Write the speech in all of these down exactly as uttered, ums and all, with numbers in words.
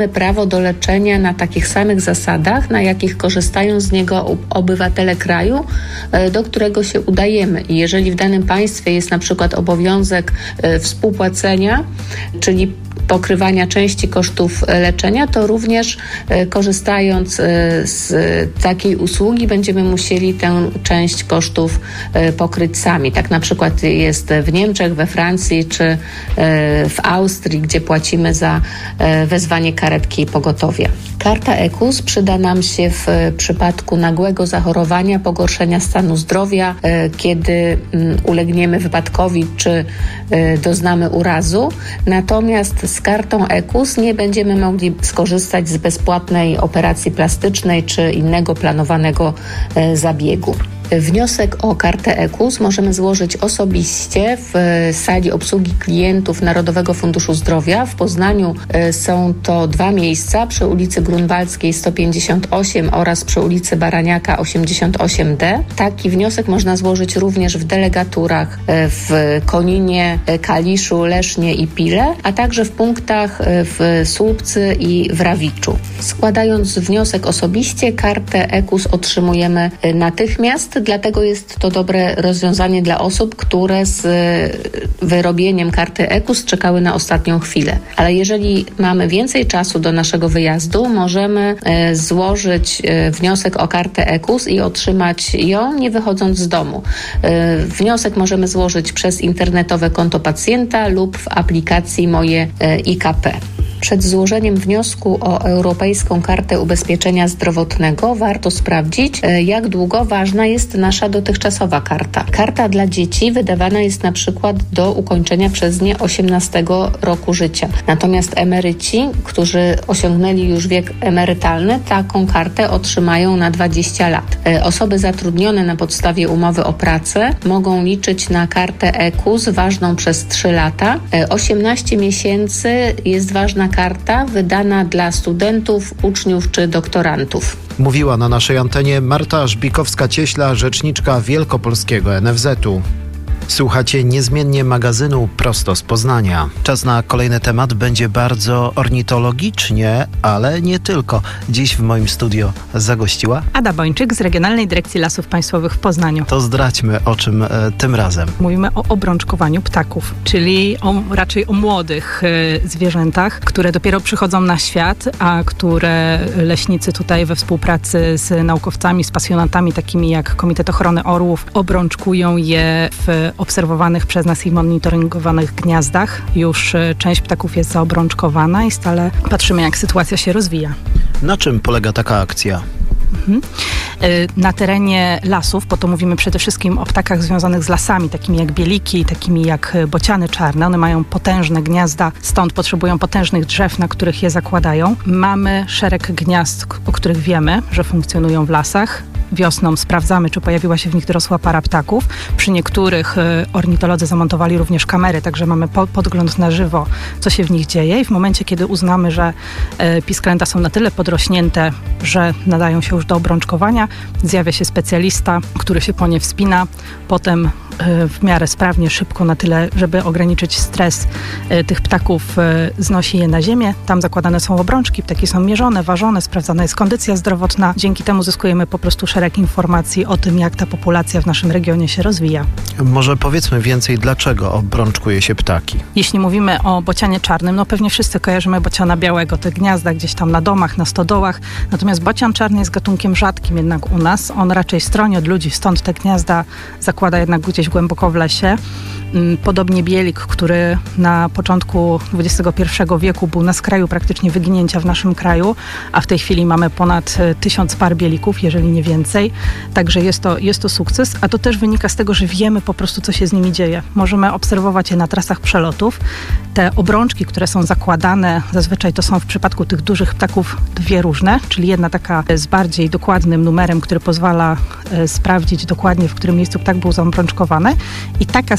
prawo do leczenia na takich samych zasadach, na jakich korzystają z niego obywatele kraju, do którego się udajemy. I jeżeli w danym państwie jest na przykład obowiązek współpłacenia, czyli pokrywania części kosztów leczenia, to również korzystając z takiej usługi będziemy musieli tę część kosztów pokryć sami. Tak na przykład jest w Niemczech, we Francji czy w Austrii, gdzie płacimy za wezwanie karetki pogotowia. Karta E K U S przyda nam się w przypadku nagłego zachorowania, pogorszenia stanu zdrowia, kiedy ulegniemy wypadkowi czy doznamy urazu. Natomiast z kartą E K U S nie będziemy mogli skorzystać z bezpłatnej operacji plastycznej czy innego planowanego zabiegu. Wniosek o kartę E K U S możemy złożyć osobiście w sali obsługi klientów Narodowego Funduszu Zdrowia. W Poznaniu są to dwa miejsca, przy ulicy Grunwaldzkiej sto pięćdziesiąt osiem oraz przy ulicy Baraniaka osiemdziesiąt osiem D. Taki wniosek można złożyć również w delegaturach w Koninie, Kaliszu, Lesznie i Pile, a także w punktach w Słupcy i w Rawiczu. Składając wniosek osobiście, kartę E K U S otrzymujemy natychmiast. Dlatego jest to dobre rozwiązanie dla osób, które z wyrobieniem karty E K U S czekały na ostatnią chwilę. Ale jeżeli mamy więcej czasu do naszego wyjazdu, możemy złożyć wniosek o kartę E K U S i otrzymać ją, nie wychodząc z domu. Wniosek możemy złożyć przez internetowe konto pacjenta lub w aplikacji Moje I K P. Przed złożeniem wniosku o Europejską Kartę Ubezpieczenia Zdrowotnego warto sprawdzić, jak długo ważna jest nasza dotychczasowa karta. Karta dla dzieci wydawana jest na przykład do ukończenia przez nie osiemnastego roku życia. Natomiast emeryci, którzy osiągnęli już wiek emerytalny, taką kartę otrzymają na dwadzieścia lat. Osoby zatrudnione na podstawie umowy o pracę mogą liczyć na kartę E K U S ważną przez trzy lata. osiemnaście miesięcy jest ważna karta wydana dla studentów, uczniów czy doktorantów. Mówiła na naszej antenie Marta Żbikowska-Cieśla, rzeczniczka Wielkopolskiego N F Z u. Słuchacie niezmiennie magazynu Prosto z Poznania. Czas na kolejny temat. Będzie bardzo ornitologicznie, ale nie tylko. Dziś w moim studio zagościła Ada Bończyk z Regionalnej Dyrekcji Lasów Państwowych w Poznaniu. To zdradźmy, o czym e, tym razem. Mówimy o obrączkowaniu ptaków, czyli o, raczej o młodych e, zwierzętach, które dopiero przychodzą na świat, a które leśnicy tutaj we współpracy z naukowcami, z pasjonatami takimi jak Komitet Ochrony Orłów obrączkują je w obserwowanych przez nas i monitoringowanych gniazdach. Już część ptaków jest zaobrączkowana i stale patrzymy, jak sytuacja się rozwija. Na czym polega taka akcja? Mhm. Na terenie lasów, bo to mówimy przede wszystkim o ptakach związanych z lasami, takimi jak bieliki, takimi jak bociany czarne. One mają potężne gniazda, stąd potrzebują potężnych drzew, na których je zakładają. Mamy szereg gniazd, o których wiemy, że funkcjonują w lasach. Wiosną sprawdzamy, czy pojawiła się w nich dorosła para ptaków. Przy niektórych ornitolodzy zamontowali również kamery, także mamy po, podgląd na żywo, co się w nich dzieje. I w momencie, kiedy uznamy, że e, pisklęta są na tyle podrośnięte, że nadają się już do obrączkowania, zjawia się specjalista, który się po nie wspina. Potem e, w miarę sprawnie, szybko, na tyle, żeby ograniczyć stres e, tych ptaków, e, znosi je na ziemię. Tam zakładane są obrączki, ptaki są mierzone, ważone, sprawdzana jest kondycja zdrowotna. Dzięki temu zyskujemy po prostu szereg informacji o tym, jak ta populacja w naszym regionie się rozwija. Może powiedzmy więcej, dlaczego obrączkuje się ptaki? Jeśli mówimy o bocianie czarnym, no pewnie wszyscy kojarzymy bociana białego, te gniazda gdzieś tam na domach, na stodołach. Natomiast bocian czarny jest gatunkiem rzadkim jednak u nas. On raczej stroni od ludzi, stąd te gniazda zakłada jednak gdzieś głęboko w lesie. Podobnie bielik, który na początku dwudziestego pierwszego wieku był na skraju praktycznie wyginięcia w naszym kraju, a w tej chwili mamy ponad tysiąc par bielików, jeżeli nie więcej. Także jest to, jest to sukces, a to też wynika z tego, że wiemy po prostu, co się z nimi dzieje. Możemy obserwować je na trasach przelotów. Te obrączki, które są zakładane, zazwyczaj to są w przypadku tych dużych ptaków dwie różne, czyli jedna taka z bardziej dokładnym numerem, który pozwala e, sprawdzić dokładnie, w którym miejscu ptak był zaobrączkowany, i taka z bardzo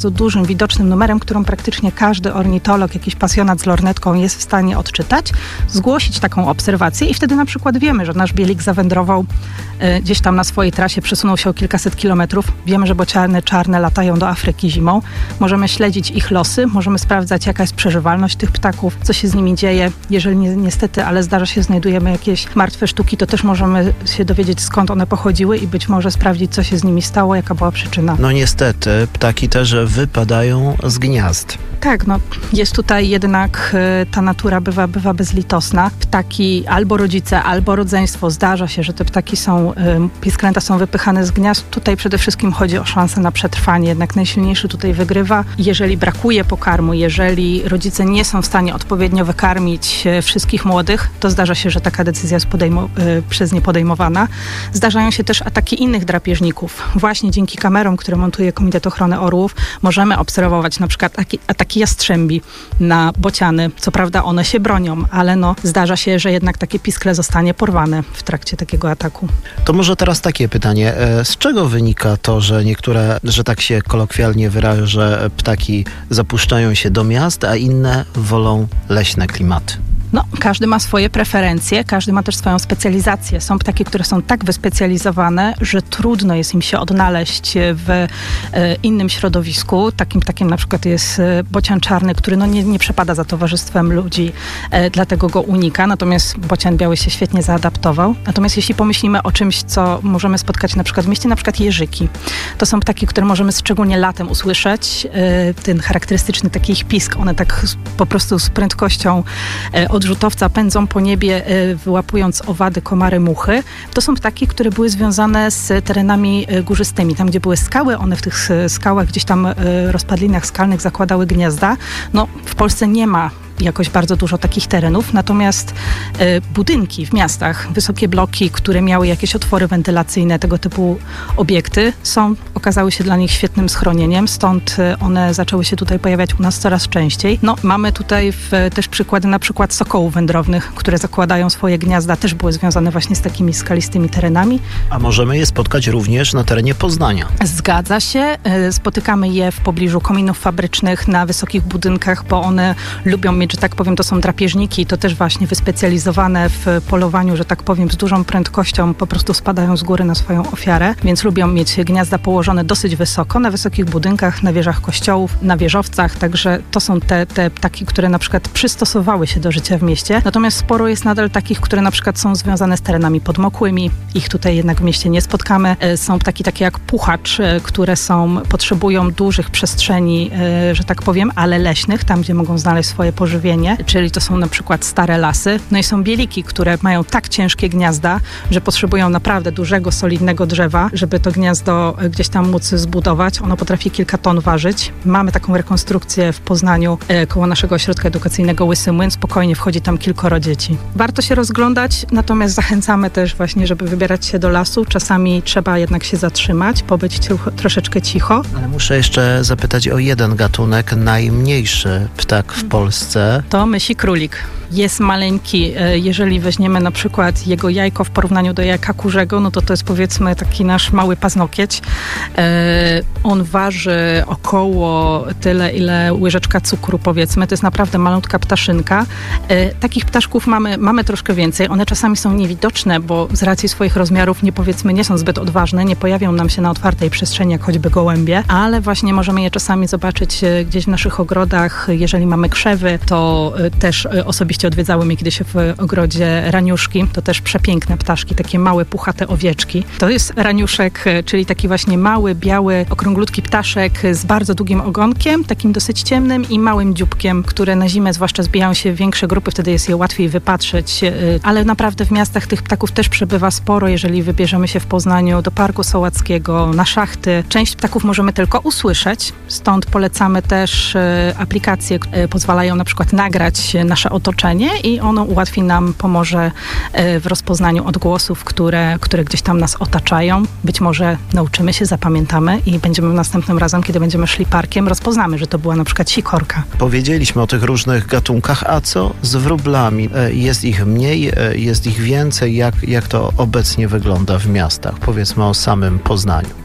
bardzo dużym, widocznym numerem, którą praktycznie każdy ornitolog, jakiś pasjonat z lornetką jest w stanie odczytać, zgłosić taką obserwację i wtedy na przykład wiemy, że nasz bielik zawędrował y, gdzieś tam na swojej trasie, przesunął się o kilkaset kilometrów. Wiemy, że bociany czarne latają do Afryki zimą. Możemy śledzić ich losy, możemy sprawdzać, jaka jest przeżywalność tych ptaków, co się z nimi dzieje. Jeżeli ni- niestety, ale zdarza się, znajdujemy jakieś martwe sztuki, to też możemy się dowiedzieć, skąd one pochodziły i być może sprawdzić, co się z nimi stało, jaka była przyczyna. No niestety, ptaki też wypadają z gniazd. Tak, no jest tutaj jednak y, ta natura bywa, bywa bezlitosna. Ptaki, albo rodzice, albo rodzeństwo. Zdarza się, że te ptaki są, y, pisklęta są wypychane z gniazd. Tutaj przede wszystkim chodzi o szansę na przetrwanie. Jednak najsilniejszy tutaj wygrywa. Jeżeli brakuje pokarmu, jeżeli rodzice nie są w stanie odpowiednio wykarmić y, wszystkich młodych, to zdarza się, że taka decyzja jest podejmo- y, przez nie podejmowana. Zdarzają się też ataki innych drapieżników. Właśnie dzięki kamerom, które montuje Komitet Ochrony Orłów, możemy obserwować na przykład ataki, ataki jastrzębi na bociany. Co prawda one się bronią, ale no zdarza się, że jednak takie piskle zostanie porwane w trakcie takiego ataku. To może teraz takie pytanie. Z czego wynika to, że niektóre, że tak się kolokwialnie wyrażę, ptaki zapuszczają się do miast, a inne wolą leśne klimaty? No, każdy ma swoje preferencje, każdy ma też swoją specjalizację. Są ptaki, które są tak wyspecjalizowane, że trudno jest im się odnaleźć w e, innym środowisku. Takim ptakiem na przykład jest e, bocian czarny, który no, nie, nie przepada za towarzystwem ludzi, e, dlatego go unika. Natomiast bocian biały się świetnie zaadaptował. Natomiast jeśli pomyślimy o czymś, co możemy spotkać na przykład w mieście, na przykład jeżyki. To są ptaki, które możemy szczególnie latem usłyszeć. E, ten charakterystyczny taki ich pisk. One tak po prostu z prędkością e, od rzutowca pędzą po niebie, wyłapując owady, komary, muchy. To są ptaki, które były związane z terenami górzystymi. Tam, gdzie były skały, one w tych skałach, gdzieś tam rozpadlinach skalnych zakładały gniazda. No, w Polsce nie ma jakoś bardzo dużo takich terenów, natomiast e, budynki w miastach, wysokie bloki, które miały jakieś otwory wentylacyjne, tego typu obiekty, są, okazały się dla nich świetnym schronieniem, stąd one zaczęły się tutaj pojawiać u nas coraz częściej. No, mamy tutaj w, też przykłady na przykład sokołów wędrownych, które zakładają swoje gniazda, też były związane właśnie z takimi skalistymi terenami. A możemy je spotkać również na terenie Poznania. Zgadza się. E, spotykamy je w pobliżu kominów fabrycznych, na wysokich budynkach, bo one lubią mieć, że tak powiem, to są drapieżniki, to też właśnie wyspecjalizowane w polowaniu, że tak powiem, z dużą prędkością po prostu spadają z góry na swoją ofiarę, więc lubią mieć gniazda położone dosyć wysoko, na wysokich budynkach, na wieżach kościołów, na wieżowcach, także to są te, te ptaki, które na przykład przystosowały się do życia w mieście. Natomiast sporo jest nadal takich, które na przykład są związane z terenami podmokłymi, ich tutaj jednak w mieście nie spotkamy. Są ptaki takie jak puchacz, które są, potrzebują dużych przestrzeni, że tak powiem, ale leśnych, tam gdzie mogą znaleźć swoje pożywienie, czyli to są na przykład stare lasy. No i są bieliki, które mają tak ciężkie gniazda, że potrzebują naprawdę dużego, solidnego drzewa, żeby to gniazdo gdzieś tam móc zbudować. Ono potrafi kilka ton ważyć. Mamy taką rekonstrukcję w Poznaniu e, koło naszego ośrodka edukacyjnego Łysy Młyn. Spokojnie wchodzi tam kilkoro dzieci. Warto się rozglądać, natomiast zachęcamy też właśnie, żeby wybierać się do lasu. Czasami trzeba jednak się zatrzymać, pobyć tro- troszeczkę cicho. Ale muszę jeszcze zapytać o jeden gatunek, najmniejszy ptak w Polsce. To mysi królik. Jest maleńki. Jeżeli weźmiemy na przykład jego jajko w porównaniu do jajka kurzego, no to to jest powiedzmy taki nasz mały paznokieć. On waży około tyle, ile łyżeczka cukru, powiedzmy. To jest naprawdę malutka ptaszynka. Takich ptaszków mamy, mamy troszkę więcej. One czasami są niewidoczne, bo z racji swoich rozmiarów nie powiedzmy nie są zbyt odważne, nie pojawią nam się na otwartej przestrzeni, jak choćby gołębie, ale właśnie możemy je czasami zobaczyć gdzieś w naszych ogrodach. Jeżeli mamy krzewy, to też osobiście odwiedzały mnie kiedyś w ogrodzie raniuszki. To też przepiękne ptaszki, takie małe, puchate owieczki. To jest raniuszek, czyli taki właśnie mały, biały, okrąglutki ptaszek z bardzo długim ogonkiem, takim dosyć ciemnym i małym dzióbkiem, które na zimę zwłaszcza zbijają się w większe grupy, wtedy jest je łatwiej wypatrzeć. Ale naprawdę w miastach tych ptaków też przebywa sporo, jeżeli wybierzemy się w Poznaniu do Parku Sołackiego, na szachty. Część ptaków możemy tylko usłyszeć, stąd polecamy też aplikacje, które pozwalają na przykład nagrać nasze otoczenie i ono ułatwi nam, pomoże w rozpoznaniu odgłosów, które, które gdzieś tam nas otaczają. Być może nauczymy się, zapamiętamy i będziemy następnym razem, kiedy będziemy szli parkiem, rozpoznamy, że to była na przykład sikorka. Powiedzieliśmy o tych różnych gatunkach, a co z wróblami? Jest ich mniej, jest ich więcej? Jak, jak to obecnie wygląda w miastach? Powiedzmy o samym Poznaniu.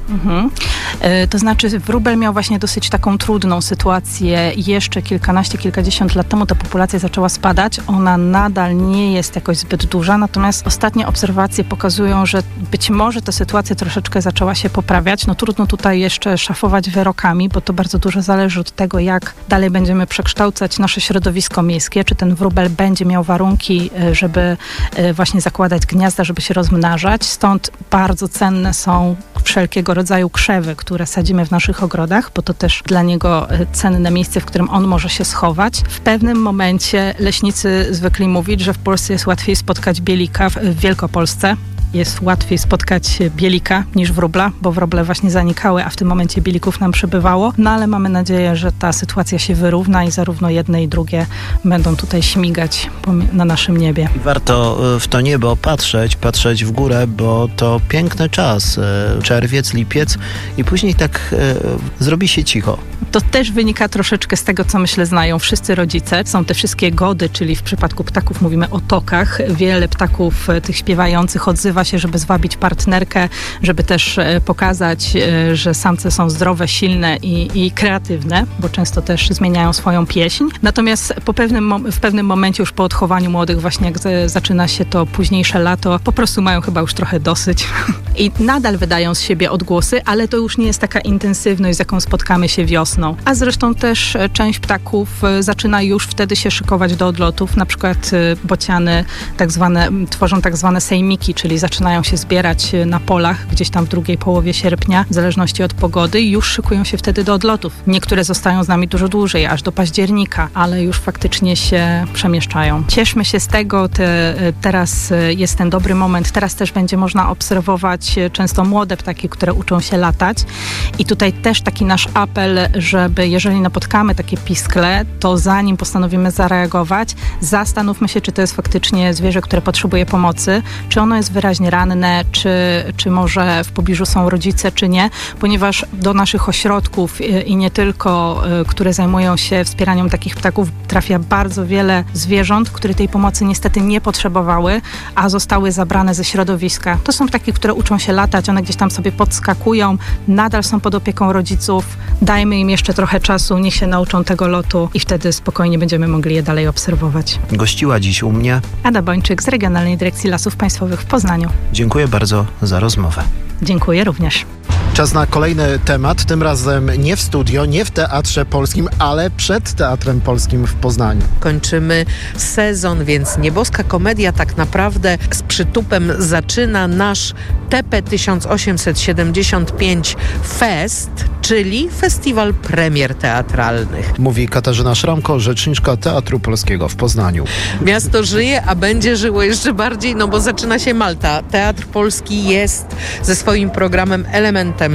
Mhm. To znaczy wróbel miał właśnie dosyć taką trudną sytuację. Jeszcze kilkanaście, kilkadziesiąt lat temu ta populacja zaczęła spadać. Ona nadal nie jest jakoś zbyt duża, natomiast ostatnie obserwacje pokazują, że być może ta sytuacja troszeczkę zaczęła się poprawiać. No trudno tutaj jeszcze szafować wyrokami, bo to bardzo dużo zależy od tego, jak dalej będziemy przekształcać nasze środowisko miejskie, czy ten wróbel będzie miał warunki, żeby właśnie zakładać gniazda, żeby się rozmnażać. Stąd bardzo cenne są wszelkiego rodzaju krzewy, które sadzimy w naszych ogrodach, bo to też dla niego cenne miejsce, w którym on może się schować. W pewnym momencie leśnicy zwykli mówić, że w Polsce jest łatwiej spotkać bielika, w Wielkopolsce jest łatwiej spotkać bielika niż wróbla, bo wróble właśnie zanikały, a w tym momencie bielików nam przybywało. No ale mamy nadzieję, że ta sytuacja się wyrówna i zarówno jedne i drugie będą tutaj śmigać na naszym niebie. Warto w to niebo patrzeć, patrzeć w górę, bo to piękny czas. Czerwiec, lipiec i później tak e, zrobi się cicho. To też wynika troszeczkę z tego, co myślę znają wszyscy rodzice. Są te wszystkie gody, czyli w przypadku ptaków mówimy o tokach. Wiele ptaków tych śpiewających odzywa się, żeby zwabić partnerkę, żeby też pokazać, że samce są zdrowe, silne i, i kreatywne, bo często też zmieniają swoją pieśń. Natomiast po pewnym, w pewnym momencie już po odchowaniu młodych, właśnie jak zaczyna się to późniejsze lato, po prostu mają chyba już trochę dosyć i nadal wydają z siebie odgłosy, ale to już nie jest taka intensywność, z jaką spotkamy się wiosną. A zresztą też część ptaków zaczyna już wtedy się szykować do odlotów, na przykład bociany tak zwane, tworzą tak zwane sejmiki, czyli zaczynają się zbierać na polach gdzieś tam w drugiej połowie sierpnia, w zależności od pogody i już szykują się wtedy do odlotów. Niektóre zostają z nami dużo dłużej, aż do października, ale już faktycznie się przemieszczają. Cieszmy się z tego, te, teraz jest ten dobry moment, teraz też będzie można obserwować często młode ptaki, które uczą się latać i tutaj też taki nasz apel, żeby jeżeli napotkamy takie piskle, to zanim postanowimy zareagować, zastanówmy się, czy to jest faktycznie zwierzę, które potrzebuje pomocy, czy ono jest wyraźnie ranne, czy, czy może w pobliżu są rodzice, czy nie, ponieważ do naszych ośrodków i nie tylko, które zajmują się wspieraniem takich ptaków, trafia bardzo wiele zwierząt, które tej pomocy niestety nie potrzebowały, a zostały zabrane ze środowiska. To są ptaki, które uczą się latać, one gdzieś tam sobie podskakują, nadal są pod opieką rodziców, dajmy im jeszcze trochę czasu, niech się nauczą tego lotu i wtedy spokojnie będziemy mogli je dalej obserwować. Gościła dziś u mnie Ada Bończyk z Regionalnej Dyrekcji Lasów Państwowych w Poznaniu. Dziękuję bardzo za rozmowę. Dziękuję również. Czas na kolejny temat, tym razem nie w studio, nie w Teatrze Polskim, ale przed Teatrem Polskim w Poznaniu. Kończymy sezon, więc Nieboska Komedia tak naprawdę z przytupem zaczyna nasz T P tysiąc osiemset siedemdziesiąt pięć Fest, czyli Festiwal Premier Teatralnych. Mówi Katarzyna Szramko, rzeczniczka Teatru Polskiego w Poznaniu. Miasto żyje, a będzie żyło jeszcze bardziej, no bo zaczyna się Malta. Teatr Polski jest ze swoim programem elementem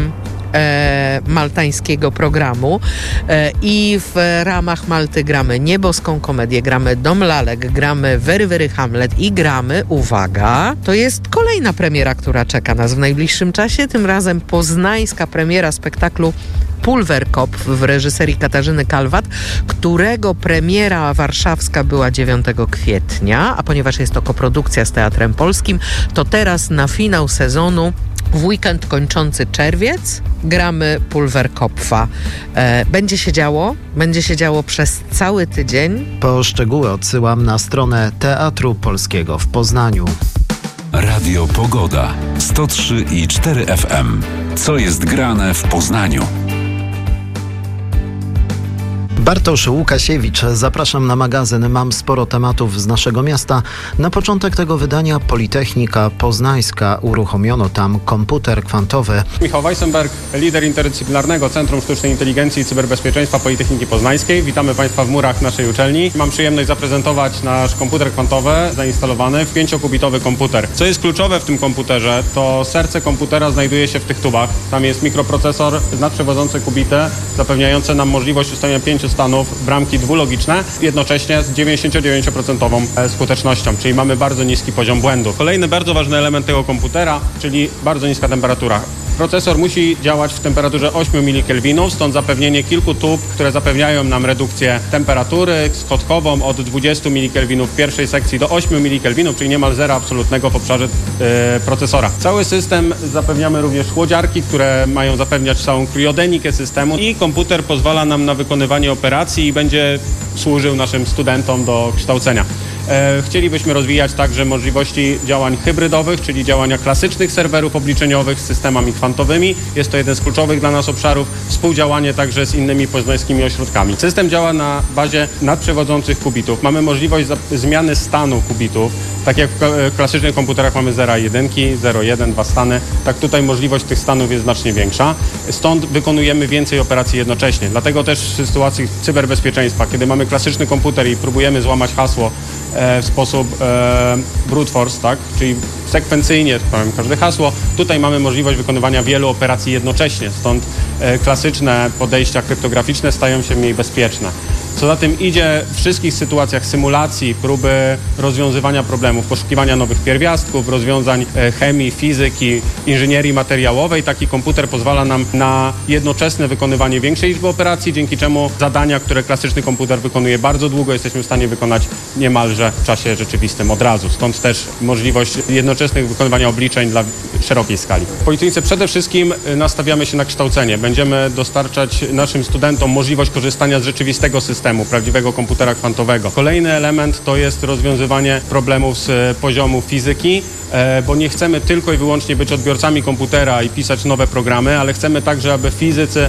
E, maltańskiego programu e, i w ramach Malty gramy Nieboską Komedię, gramy Dom Lalek, gramy Very Very Hamlet i gramy, uwaga, to jest kolejna premiera, która czeka nas w najbliższym czasie, tym razem poznańska premiera spektaklu Pulverkopf w reżyserii Katarzyny Kalwat, którego premiera warszawska była dziewiątego kwietnia, a ponieważ jest to koprodukcja z Teatrem Polskim, to teraz na finał sezonu w weekend kończący czerwiec gramy Pulverkopfa. E, będzie się działo, będzie się działo przez cały tydzień. Po szczegóły odsyłam na stronę Teatru Polskiego w Poznaniu. Radio Pogoda sto trzy i cztery F M. Co jest grane w Poznaniu? Bartosz Łukasiewicz, zapraszam na magazyn. Mam sporo tematów z naszego miasta. Na początek tego wydania Politechnika Poznańska. Uruchomiono tam komputer kwantowy. Michał Weissenberg, lider interdyscyplinarnego Centrum Sztucznej Inteligencji i Cyberbezpieczeństwa Politechniki Poznańskiej. Witamy Państwa w murach naszej uczelni. Mam przyjemność zaprezentować nasz komputer kwantowy zainstalowany w pięciokubitowy komputer. Co jest kluczowe w tym komputerze, to serce komputera znajduje się w tych tubach. Tam jest mikroprocesor nadprzewodzący kubity, zapewniający nam możliwość ustawienia pięciu stanów, bramki dwulogiczne, jednocześnie z dziewięćdziesiąt dziewięć procent skutecznością, czyli mamy bardzo niski poziom błędu. Kolejny bardzo ważny element tego komputera, czyli bardzo niska temperatura. Procesor musi działać w temperaturze ośmiu milikelwinów, stąd zapewnienie kilku tub, które zapewniają nam redukcję temperatury schodkową od dwudziestu milikelwinów w pierwszej sekcji do ośmiu milikelwinów, czyli niemal zera absolutnego w obszarze yy, procesora. Cały system zapewniamy również chłodziarki, które mają zapewniać całą kriodenikę systemu i komputer pozwala nam na wykonywanie operacji i będzie służył naszym studentom do kształcenia. Chcielibyśmy rozwijać także możliwości działań hybrydowych, czyli działania klasycznych serwerów obliczeniowych z systemami kwantowymi. Jest to jeden z kluczowych dla nas obszarów. Współdziałanie także z innymi poznańskimi ośrodkami. System działa na bazie nadprzewodzących kubitów. Mamy możliwość zmiany stanu kubitów. Tak jak w klasycznych komputerach mamy zera i jedynki, zero, jeden, dwa stany, tak tutaj możliwość tych stanów jest znacznie większa. Stąd wykonujemy więcej operacji jednocześnie. Dlatego też w sytuacji cyberbezpieczeństwa, kiedy mamy klasyczny komputer i próbujemy złamać hasło w sposób e, brute force, tak? Czyli sekwencyjnie powiem każde hasło. Tutaj mamy możliwość wykonywania wielu operacji jednocześnie, stąd e, klasyczne podejścia kryptograficzne stają się mniej bezpieczne. Co za tym idzie, w wszystkich sytuacjach symulacji, próby rozwiązywania problemów, poszukiwania nowych pierwiastków, rozwiązań e, chemii, fizyki, inżynierii materiałowej, taki komputer pozwala nam na jednoczesne wykonywanie większej liczby operacji, dzięki czemu zadania, które klasyczny komputer wykonuje bardzo długo, jesteśmy w stanie wykonać niemalże w czasie rzeczywistym od razu. Stąd też możliwość jednoczesnych wykonywania obliczeń dla szerokiej skali. W Politechnice przede wszystkim nastawiamy się na kształcenie. Będziemy dostarczać naszym studentom możliwość korzystania z rzeczywistego systemu, prawdziwego komputera kwantowego. Kolejny element to jest rozwiązywanie problemów z poziomu fizyki, bo nie chcemy tylko i wyłącznie być odbiorcami komputera i pisać nowe programy, ale chcemy także, aby fizycy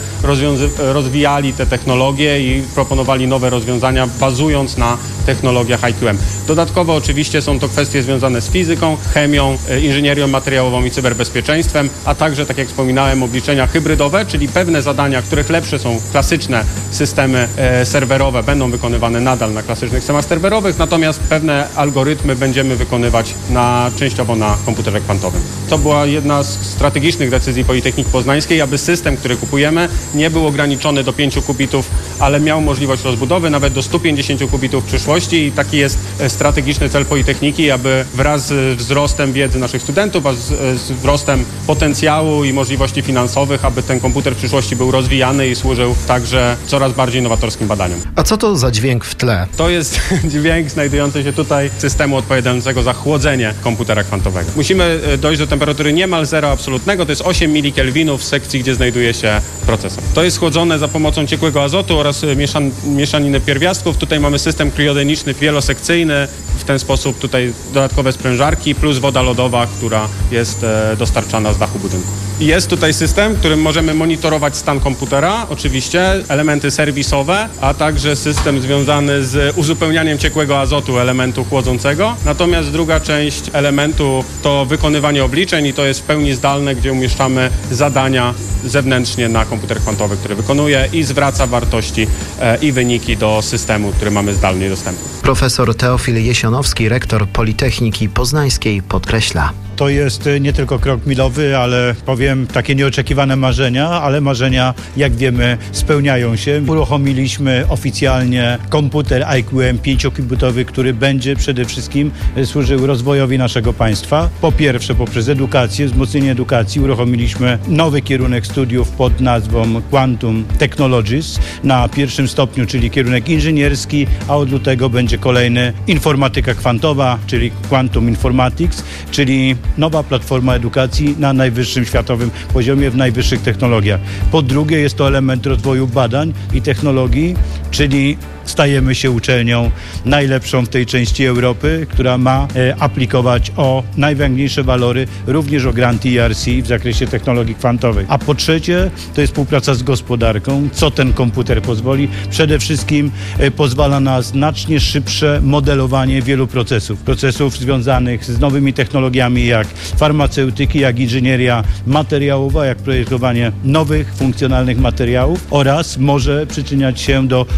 rozwijali te technologie i proponowali nowe rozwiązania, bazując na technologiach I Q M. Dodatkowo oczywiście są to kwestie związane z fizyką, chemią, inżynierią materiałową i cyberbezpieczeństwem, a także, tak jak wspominałem, obliczenia hybrydowe, czyli pewne zadania, których lepsze są klasyczne systemy e, serwerowe, będą wykonywane nadal na klasycznych systemach serwerowych, natomiast pewne algorytmy będziemy wykonywać na, częściowo na komputerze kwantowym. To była jedna z strategicznych decyzji Politechniki Poznańskiej, aby system, który kupujemy, nie był ograniczony do pięciu kubitów, ale miał możliwość rozbudowy nawet do stu pięćdziesięciu kubitów w przyszłości i taki jest strategiczny cel Politechniki, aby wraz z wzrostem wiedzy naszych studentów, a z, z wzrostem potencjału i możliwości finansowych, aby ten komputer w przyszłości był rozwijany i służył także coraz bardziej nowatorskim badaniom. A co to za dźwięk w tle? To jest dźwięk znajdujący się tutaj systemu odpowiadającego za chłodzenie komputera kwantowego. Musimy dojść do temperatury niemal zera absolutnego, to jest osiem milikelwinów w sekcji, gdzie znajduje się procesor. To jest chłodzone za pomocą ciekłego azotu oraz mieszan, mieszaniny pierwiastków. Tutaj mamy system kriodeniczny wielosekcyjny, w ten sposób tutaj dodatkowe sprężarki plus woda lodowa, która jest e, dostarczana z dachu budynku. I jest tutaj system, którym możemy monitorować stan komputera, oczywiście, elementy serwisowe, a także system związany z uzupełnianiem ciekłego azotu elementu chłodzącego. Natomiast druga część elementu to wykonywanie obliczeń i to jest w pełni zdalne, gdzie umieszczamy zadania zewnętrznie na komputer kwantowy, który wykonuje i zwraca wartości e, i wyniki do systemu, który mamy zdalnie dostępny. Profesor Teofil Jesionowski, rektor Politechniki Poznańskiej, podkreśla. To jest nie tylko krok milowy, ale powiem takie nieoczekiwane marzenia, ale marzenia, jak wiemy, spełniają się. Uruchomiliśmy oficjalnie komputer I Q M pięciokubitowy, który będzie przede wszystkim służył rozwojowi naszego państwa. Po pierwsze, poprzez edukację, wzmocnienie edukacji uruchomiliśmy nowy kierunek studiów pod nazwą Quantum Technologies na pierwszym stopniu, czyli kierunek inżynierski, a od lutego będzie kolejny informatyka kwantowa, czyli Quantum Informatics, czyli nowa platforma edukacji na najwyższym światowym poziomie, w najwyższych technologiach. Po drugie, jest to element rozwoju badań i technologii, czyli stajemy się uczelnią najlepszą w tej części Europy, która ma e, aplikować o najważniejsze walory, również o grant E R C w zakresie technologii kwantowych. A po trzecie, to jest współpraca z gospodarką. Co ten komputer pozwoli? Przede wszystkim e, pozwala na znacznie szybsze modelowanie wielu procesów. Procesów związanych z nowymi technologiami, jak farmaceutyki, jak inżynieria materiałowa, jak projektowanie nowych, funkcjonalnych materiałów oraz może przyczyniać się do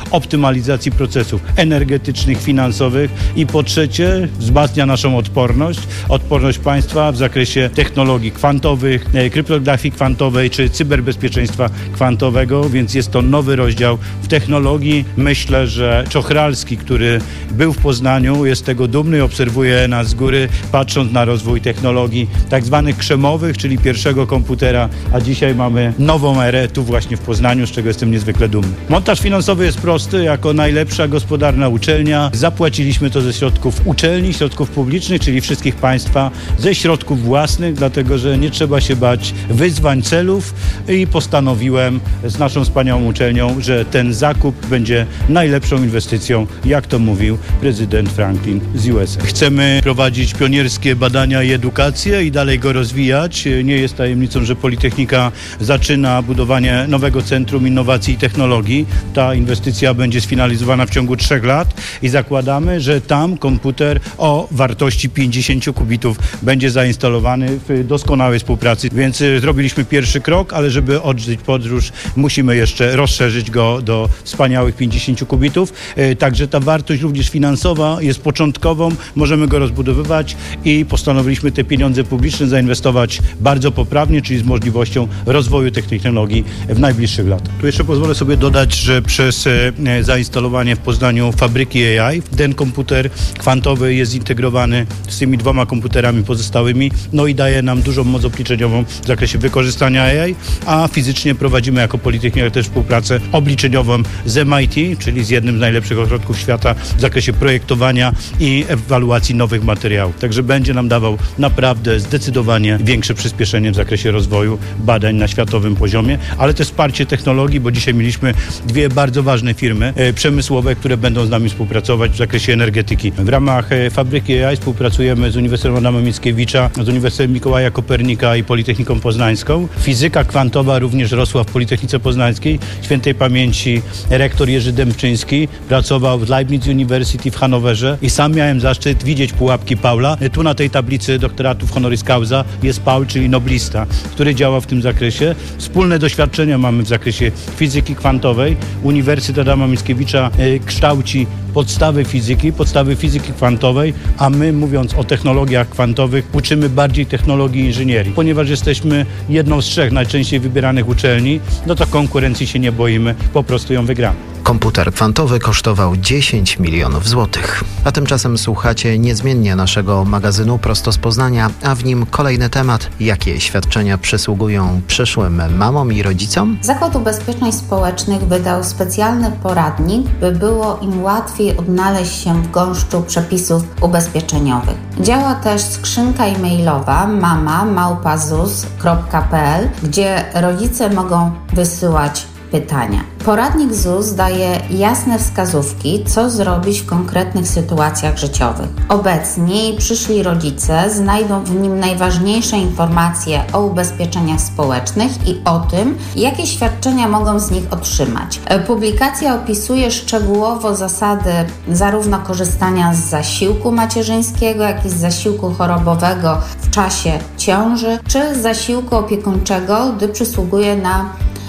optymalizacji procesów energetycznych, finansowych i po trzecie wzmacnia naszą odporność, odporność państwa w zakresie technologii kwantowych, kryptografii kwantowej czy cyberbezpieczeństwa kwantowego, więc jest to nowy rozdział w technologii. Myślę, że Czochralski, który był w Poznaniu, jest tego dumny i obserwuje nas z góry, patrząc na rozwój technologii tak zwanych krzemowych, czyli pierwszego komputera, a dzisiaj mamy nową erę tu właśnie w Poznaniu, z czego jestem niezwykle dumny. Montaż finansowy jest prosty. Jako najlepsza gospodarna uczelnia zapłaciliśmy to ze środków uczelni, środków publicznych, czyli wszystkich państwa, ze środków własnych, dlatego że nie trzeba się bać wyzwań, celów i postanowiłem z naszą wspaniałą uczelnią, że ten zakup będzie najlepszą inwestycją, jak to mówił prezydent Franklin z U S A. Chcemy prowadzić pionierskie badania i edukację i dalej go rozwijać. Nie jest tajemnicą, że Politechnika zaczyna budowanie nowego Centrum Innowacji i Technologii. Ta inwestycja będzie sfinalizowana w ciągu trzech lat i zakładamy, że tam komputer o wartości pięćdziesiąt kubitów będzie zainstalowany w doskonałej współpracy. Więc zrobiliśmy pierwszy krok, ale żeby odżyć podróż, musimy jeszcze rozszerzyć go do wspaniałych pięćdziesiąt kubitów. Także ta wartość również finansowa jest początkową, możemy go rozbudowywać i postanowiliśmy te pieniądze publiczne zainwestować bardzo poprawnie, czyli z możliwością rozwoju tych technologii w najbliższych latach. Tu jeszcze pozwolę sobie dodać, że przez zainstalowanie w Poznaniu fabryki A I ten komputer kwantowy jest zintegrowany z tymi dwoma komputerami pozostałymi, no i daje nam dużą moc obliczeniową w zakresie wykorzystania A I, a fizycznie prowadzimy jako Politechnika też współpracę obliczeniową z M I T, czyli z jednym z najlepszych ośrodków świata w zakresie projektowania i ewaluacji nowych materiałów. Także będzie nam dawał naprawdę zdecydowanie większe przyspieszenie w zakresie rozwoju badań na światowym poziomie, ale też wsparcie technologii, bo dzisiaj mieliśmy dwie bardzo ważne firmy e, przemysłowe, które będą z nami współpracować w zakresie energetyki. W ramach e, fabryki A I współpracujemy z Uniwersytetem Adama Mickiewicza, z Uniwersytetem Mikołaja Kopernika i Politechniką Poznańską. Fizyka kwantowa również rosła w Politechnice Poznańskiej. Świętej pamięci rektor Jerzy Dębczyński pracował w Leibniz University w Hanowerze i sam miałem zaszczyt widzieć pułapki Paula. Tu na tej tablicy doktoratów honoris causa jest Paul, czyli noblista, który działa w tym zakresie. Wspólne doświadczenia mamy w zakresie fizyki kwantowej. Uniwersytet Adama Mickiewicza y, kształci podstawy fizyki, podstawy fizyki kwantowej, a my, mówiąc o technologiach kwantowych, uczymy bardziej technologii inżynierii. Ponieważ jesteśmy jedną z trzech najczęściej wybieranych uczelni, no to konkurencji się nie boimy, po prostu ją wygramy. Komputer kwantowy kosztował dziesięć milionów złotych. A tymczasem słuchacie niezmiennie naszego magazynu Prosto z Poznania, a w nim kolejny temat. Jakie świadczenia przysługują przyszłym mamom i rodzicom? Zakład Ubezpieczeń Społecznych wydał specjalny poradnik, by było im łatwiej odnaleźć się w gąszczu przepisów ubezpieczeniowych. Działa też skrzynka e-mailowa mama małpa zus kropka p l, gdzie rodzice mogą wysyłać pytania. Poradnik Z U S daje jasne wskazówki, co zrobić w konkretnych sytuacjach życiowych. Obecnie i przyszli rodzice znajdą w nim najważniejsze informacje o ubezpieczeniach społecznych i o tym, jakie świadczenia mogą z nich otrzymać. Publikacja opisuje szczegółowo zasady zarówno korzystania z zasiłku macierzyńskiego, jak i z zasiłku chorobowego w czasie ciąży, czy zasiłku opiekuńczego, gdy przysługuje na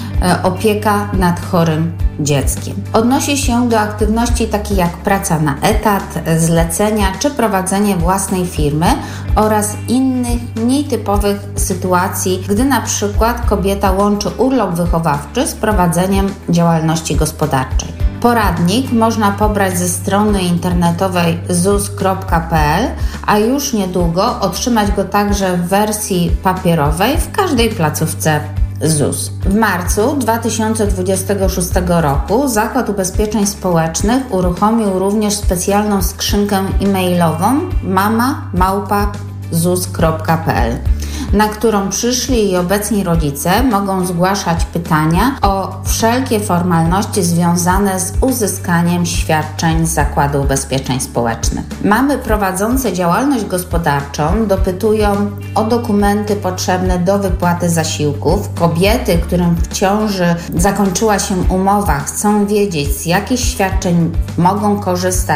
opieka nad chorym dzieckiem. Odnosi się do aktywności takich jak praca na etat, zlecenia czy prowadzenie własnej firmy oraz innych mniej typowych sytuacji, gdy na przykład kobieta łączy urlop wychowawczy z prowadzeniem działalności gospodarczej. Poradnik można pobrać ze strony internetowej zus kropka p l, a już niedługo otrzymać go także w wersji papierowej w każdej placówce Z U S. W marcu dwa tysiące dwudziestego szóstego roku Zakład Ubezpieczeń Społecznych uruchomił również specjalną skrzynkę e-mailową mama małpa zus kropka p l, na którą przyszli i obecni rodzice mogą zgłaszać pytania o wszelkie formalności związane z uzyskaniem świadczeń z Zakładu Ubezpieczeń Społecznych. Mamy prowadzące działalność gospodarczą dopytują o dokumenty potrzebne do wypłaty zasiłków. Kobiety, którym w ciąży zakończyła się umowa, chcą wiedzieć, z jakich świadczeń mogą korzystać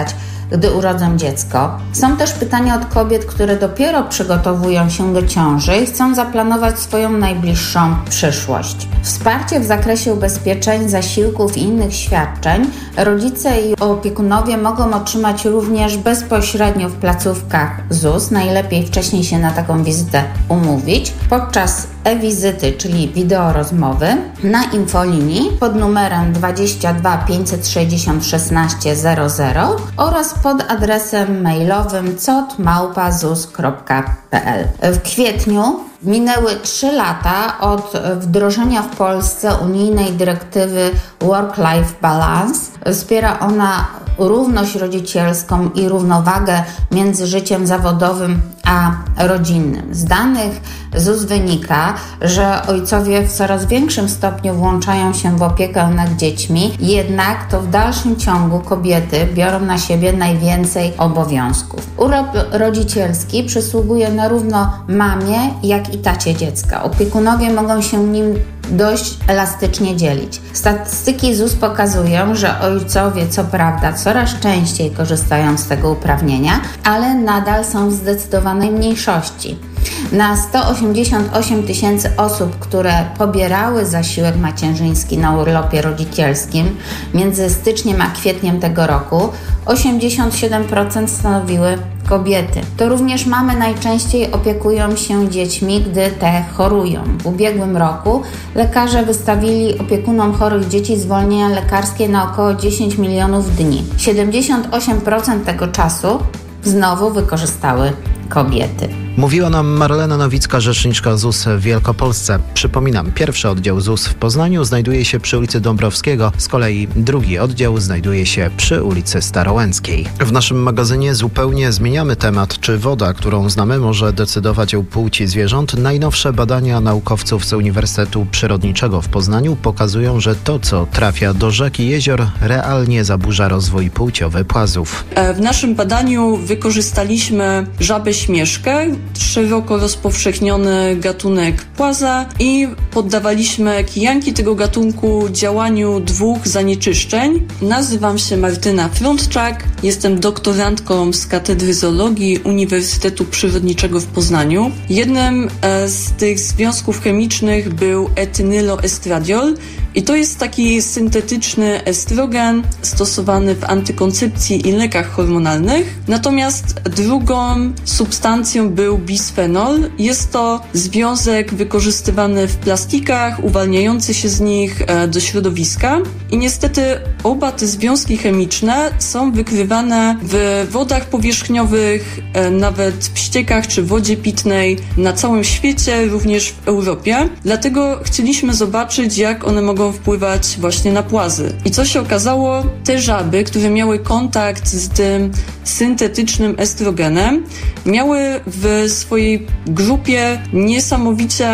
gdy urodzą dziecko. Są też pytania od kobiet, które dopiero przygotowują się do ciąży i chcą zaplanować swoją najbliższą przyszłość. Wsparcie w zakresie ubezpieczeń, zasiłków i innych świadczeń rodzice i opiekunowie mogą otrzymać również bezpośrednio w placówkach Z U S. Najlepiej wcześniej się na taką wizytę umówić. Podczas e-wizyty, czyli wideorozmowy, na infolinii pod numerem dwadzieścia dwa pięćset sześćdziesiąt szesnaście zero zero oraz pod adresem mailowym cot małpa zus kropka p l. W kwietniu minęły trzy lata od wdrożenia w Polsce unijnej dyrektywy Work-Life Balance. Wspiera ona równość rodzicielską i równowagę między życiem zawodowym a rodzinnym. Z danych Z U S wynika, że ojcowie w coraz większym stopniu włączają się w opiekę nad dziećmi, jednak to w dalszym ciągu kobiety biorą na siebie najwięcej obowiązków. Urlop rodzicielski przysługuje na równo mamie, jak i tacie dziecka. Opiekunowie mogą się nim dość elastycznie dzielić. Statystyki Z U S pokazują, że ojcowie co prawda coraz częściej korzystają z tego uprawnienia, ale nadal są w zdecydowanej mniejszości. Na sto osiemdziesiąt osiem tysięcy osób, które pobierały zasiłek macierzyński na urlopie rodzicielskim między styczniem a kwietniem tego roku, osiemdziesiąt siedem procent stanowiły kobiety. To również mamy najczęściej opiekują się dziećmi, gdy te chorują. W ubiegłym roku lekarze wystawili opiekunom chorych dzieci zwolnienia lekarskie na około dziesięć milionów dni. siedemdziesiąt osiem procent tego czasu znowu wykorzystały kobiety. Mówiła nam Marlena Nowicka, rzeczniczka Z U S w Wielkopolsce. Przypominam, pierwszy oddział Z U S w Poznaniu znajduje się przy ulicy Dąbrowskiego, z kolei drugi oddział znajduje się przy ulicy Starołęckiej. W naszym magazynie zupełnie zmieniamy temat, czy woda, którą znamy, może decydować o płci zwierząt. Najnowsze badania naukowców z Uniwersytetu Przyrodniczego w Poznaniu pokazują, że to, co trafia do rzek i jezior, realnie zaburza rozwój płciowy płazów. W naszym badaniu wykorzystaliśmy żabę śmieszkę, szeroko rozpowszechniony gatunek płaza, i poddawaliśmy kijanki tego gatunku działaniu dwóch zanieczyszczeń. Nazywam się Martyna Frądczak, jestem doktorantką z Katedry Zoologii Uniwersytetu Przyrodniczego w Poznaniu. Jednym z tych związków chemicznych był etynyloestradiol i to jest taki syntetyczny estrogen stosowany w antykoncepcji i lekach hormonalnych. Natomiast drugą substancją był bisfenol. Jest to związek wykorzystywany w plastikach, uwalniający się z nich do środowiska. I niestety oba te związki chemiczne są wykrywane w wodach powierzchniowych, nawet w ściekach czy wodzie pitnej na całym świecie, również w Europie. Dlatego chcieliśmy zobaczyć, jak one mogą wpływać właśnie na płazy. I co się okazało? Te żaby, które miały kontakt z tym syntetycznym estrogenem, miały w swojej grupie niesamowicie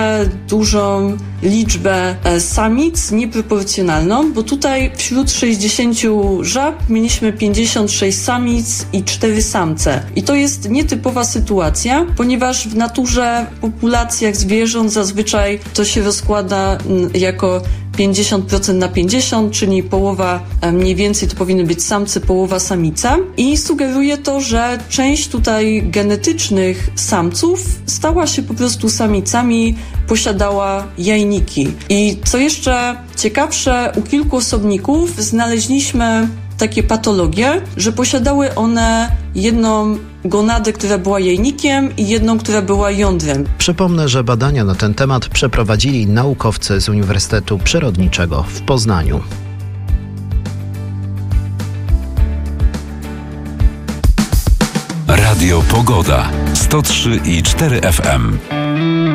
dużą liczbę samic, nieproporcjonalną, bo tutaj wśród sześćdziesięciu żab mieliśmy pięćdziesiąt sześć samic i cztery samce. I to jest nietypowa sytuacja, ponieważ w naturze, w populacjach zwierząt zazwyczaj to się rozkłada jako pięćdziesiąt procent na pięćdziesiąt, czyli połowa mniej więcej to powinny być samce, połowa samica. I sugeruje to, że część tutaj genetycznych samców stała się po prostu samicami, posiadała jajniki. I co jeszcze ciekawsze, u kilku osobników znaleźliśmy takie patologie, że posiadały one jedną gonadę, która była jajnikiem, i jedną, która była jądrem. Przypomnę, że badania na ten temat przeprowadzili naukowcy z Uniwersytetu Przyrodniczego w Poznaniu. Radio Pogoda sto trzy i cztery F M.